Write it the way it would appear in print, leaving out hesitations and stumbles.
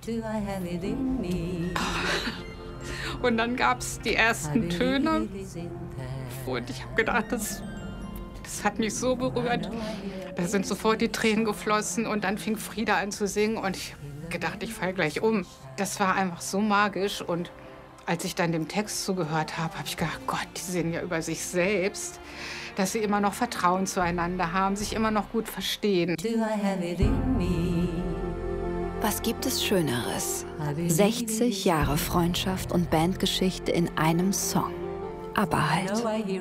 Und dann gab es die ersten Töne und ich habe gedacht, das hat mich so berührt. Da sind sofort die Tränen geflossen und dann fing Frida an zu singen und ich habe gedacht, ich falle gleich um. Das war einfach so magisch und als ich dann dem Text zugehört habe, habe ich gedacht, Gott, die singen ja über sich selbst, dass sie immer noch Vertrauen zueinander haben, sich immer noch gut verstehen. Was gibt es Schöneres? 60 Jahre Freundschaft und Bandgeschichte in einem Song. Aber halt.